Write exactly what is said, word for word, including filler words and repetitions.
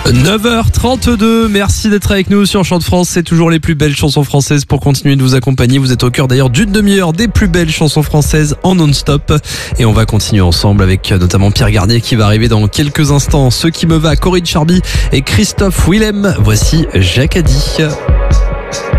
neuf heures trente-deux, merci d'être avec nous sur Chant de France, c'est toujours les plus belles chansons françaises pour continuer de vous accompagner. Vous êtes au cœur d'ailleurs d'une demi-heure des plus belles chansons françaises en non-stop. Et on va continuer ensemble avec notamment Pierre Garnier qui va arriver dans quelques instants. Ce qui me va, Corinne Charby et Christophe Willem. Voici Jacadi.